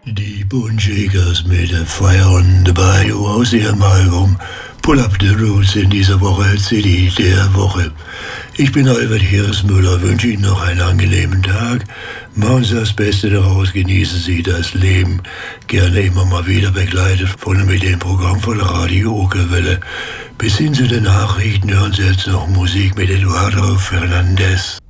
Die Bone-Shakers mit der Fire on the Bayou aus ihrem Album Pull Up the Roots in dieser Woche CD der Woche. Ich bin Albert Heeresmüller, wünsche Ihnen noch einen angenehmen Tag. Machen Sie das Beste daraus, genießen Sie das Leben. Gerne immer mal wieder begleitet von mit dem Programm von Radio Okerwelle. Bis hin zu den Nachrichten hören Sie jetzt noch Musik mit Eduardo Fernandez.